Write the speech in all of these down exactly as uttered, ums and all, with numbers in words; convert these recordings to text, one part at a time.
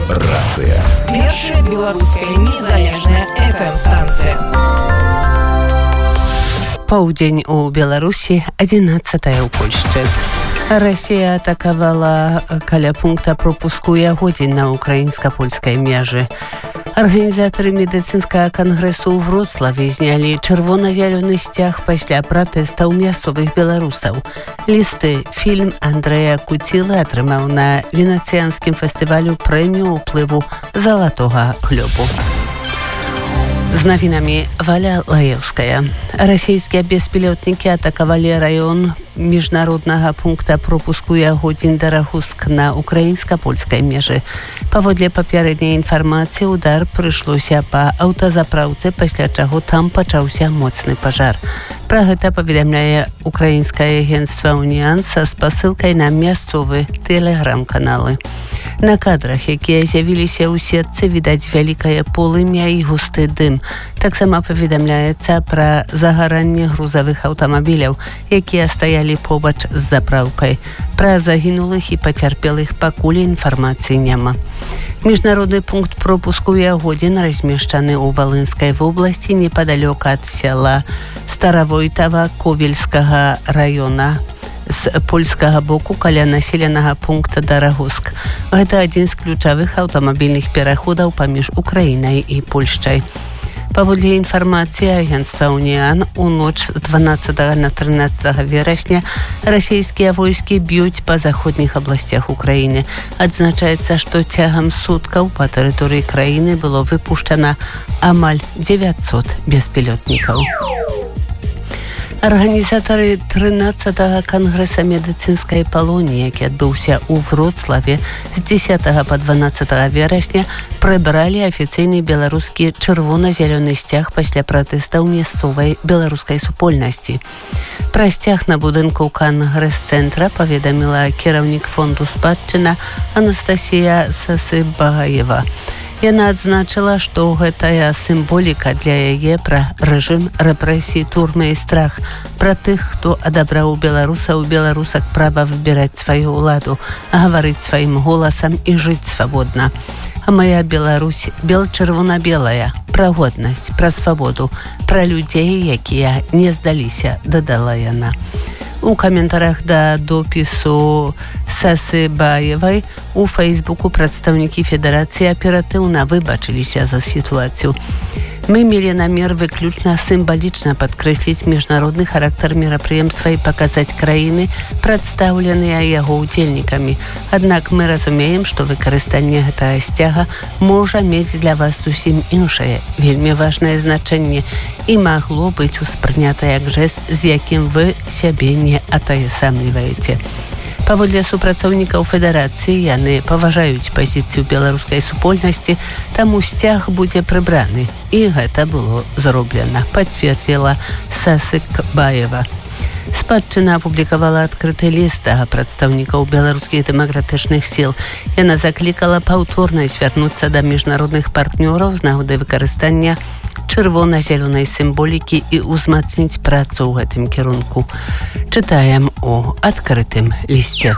Рацыя. Першая беларуская незалежная эф эм-станцыя. Паўдзень у Беларусі, адзінаццатая ў Польшчы. Расія атакавала каля пункта пропуску ягодзін на украінска-польскай межы. Арганізатары медыцынскага кангрэсу ў Вроцлаве знялі чырвона-зялёны сцяг пасля пратэстаў мясцовых беларусаў. Лісты фільм Андрэя Куцілы атрымаў на венецыянскім фестывалю прэмію ўплыву залатога глёбу. З навінамі Валя Лаеўская. Расійскія беспілотнікі атакавалі раён міжнароднага пункта пропуску ягодзін Дарагуск на украінска-польскай межы. Паводле папярэдняй інфармацыі, удар прыйшлося па аўтазапраўцы, пасля чаго там пачаўся моцны пажар. Пра гэта паведамляе украінскае агенцтва «Уніан» са спасылкай на мясцовы тэлеграм-каналы. На кадрах, якія з'явіліся ў сетцы, відаць вялікае полымя і густы дым. Таксама паведамляецца пра загаранне грузавых аўтамабіляў, якія стаялі побач з запраўкай. Пра загінулых і пацярпелых пакуль інфармацыі няма. Міжнародны пункт пропуску ягодзін размешчаны ў Валынскай вобласці непадалёк ад сяла Старавойтава Ковельскага раёна. З польскага боку каля населенага пункта Дарагуск. Гэта адзін з ключавых аўтамабільных пераходаў паміж Украінай і Польшчай. Паводле інфармацыі агенцтва «Уніан», у ноч з дванаццатага на трынаццатае верасня расійскія войскі б'юць па заходніх абласцях Украіны. Адзначаецца, што цягам суткаў па тэрыторыі краіны было выпушчана амаль дзевяцьсот беспілотнікаў. Арганізатары трынаццатага кангрэса медыцынскай палоніі, які адбыўся ў Вроцлаве з дзесятага па дванаццатае верасня, прыбралі афіцыйны беларускі чырвона-зялёны сцяг пасля пратэстаў мясцовай беларускай супольнасці. Пра сцяг на будынку кангрэс-цэнтра паведаміла кіраўнік фонду «Спадчына» Анастасія Сасыбаева. Яна адзначыла, што гэтая сімволіка для яе пра рэжым рэпрэсій, турмы і страх, пра тых, хто адабраў у беларусаў беларусак права выбіраць сваю ўладу, гаварыць сваім голасам і жыць свабодна. А мая Беларусь бел-чырвона-белая, пра годнасць, пра свабоду, пра людзей, якія не здаліся, дадала яна. У каментарах да допісу Сасыбаевай у фэйсбуку прадстаўнікі федэрацыі аператыўна выбачыліся за сітуацыю. Мы мелі намер выключна сімвалічна падкрэсліць міжнародны характар мерапрыемства і паказаць краіны, прадстаўленыя яго ўдзельнікамі. Аднак мы разумеем, што выкарыстанне гэтага сцяга можа мець для вас зусім іншае, вельмі важнае значэнне і магло быць успрынята як жэст, з якім вы сябе не атаясамліваеце. Паводле супрацоўнікаў федэрацыі, яны паважаюць пазіцыю беларускай супольнасці, таму сцяг будзе прыбраны. І гэта было зроблена, пацвердзіла Сасыбаева. Спадчына апублікавала адкрыты ліст да прадстаўнікаў беларускіх дэмакратычных сіл. Яна заклікала паўторна звярнуцца да міжнародных партнёраў з нагоды выкарыстання чырвона-зялёнай сімволікі і ўзмацніць працу ў гэтым кірунку. Чытаем у адкрытым лісце.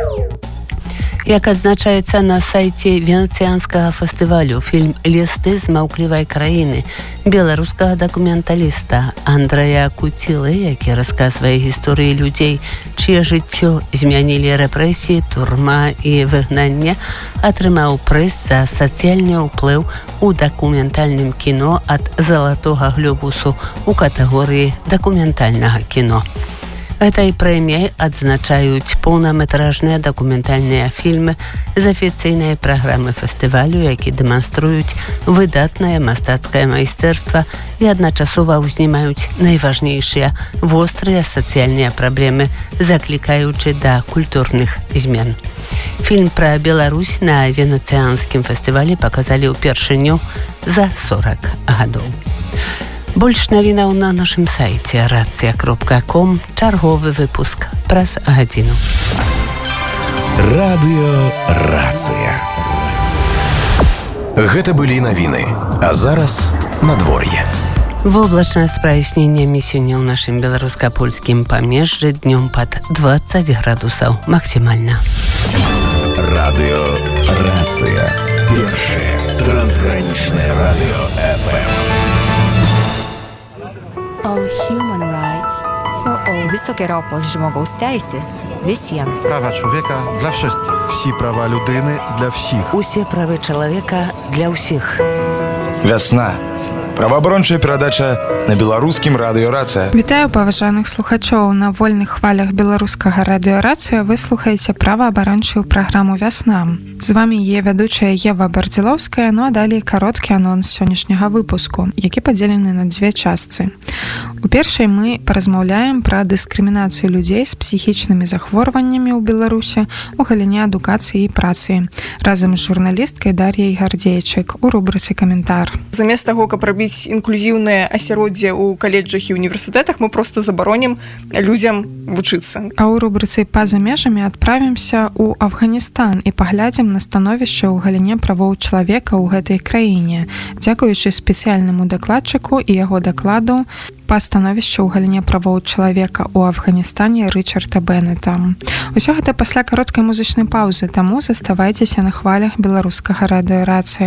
Як адзначаецца на сайце венецыянскага фестывалю, фільм «Лісты з маўклівай краіны» беларускага дакументаліста Андрэя Куцілы, які расказвае гісторыі людзей, чые жыццё змянілі рэпрэсіі, турма і выгнанне, атрымаў прыз за сацыяльны ўплыў у дакументальным кіно ад залатога глёбусу у катэгорыі дакументальнага кіно. Гэтай прэміяй адзначаюць поўнаметражныя дакументальныя фільмы з афіцыйнай праграмы фестывалю, які дэманструюць выдатнае мастацкае майстэрства і адначасова ўзнімаюць найважнейшыя вострыя сацыяльныя праблемы, заклікаючы да культурных змен. Фільм пра Беларусь на венецыянскім фестывалі паказалі ўпершыню за сорак гадоў. Больш навінаў на нашым сайце рацыя кропка ком, чарговы выпуск праз гадзіну. Радыё Рацыя. Гэта былі навіны, а зараз надвор'е. Воблачнае з праясненнямі сёння ў нашым беларуска-польскім памежжы днём пад дваццаць градусаў максімальна. Радыё Рацыя. Першее трансграничное радио эф эм. All human rights for all. Високе ропос žmogaus teisės visiems. Права чоловіка для всіх. Всі права людини для всіх. Усе правы чалавека для ўсіх. Вясна. Праваабарончая перадача на беларускім радыёрацыя. Вітаю паважаных слухачоў. На вольных хвалях беларускага радыёрацыя вы слухаеце праваабарончую праграму «Вясна». З вами є вядучая Ева Бардзілоўская, ну а далей кароткі анонс сённяшняга выпуску, які падзелены на дзве частцы. У першай мы паразмаўляем пра дыскрымінацыю людзей з псіхічнымі захворваннямі ў Беларусі у галіне адукацыі і працы. Разам з журналісткай Дар'яй Гардзейчык у рубрыцы «Каментар». Замест таго, каб рабіць інклюзіўнае асяроддзе ў каледжах і універсітэтах, мы проста забаронім людзям вучыцца. А ў рубрыцы «Па-за межамі» адправімся ў Афганістан і паглядзім на становішча ў галіне правоў чалавека ў гэтай краіне, дзякуючы спецыяльнаму дакладчыку і яго дакладу па становішчу ў галіне правоў чалавека ў Афганістане Рычарда Беннета. Усё гэта пасля кароткай музычнай паўзы, таму заставайцеся на хвалях беларускага радыёрацыі.